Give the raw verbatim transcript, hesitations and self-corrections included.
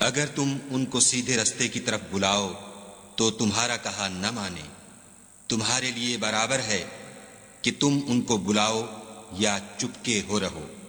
अगर तुम उनको सीधे रस्ते की तरफ बुलाओ तो तुम्हारा कहा न माने। तुम्हारे लिए बराबर है कि तुम उनको बुलाओ या चुपके हो रहो।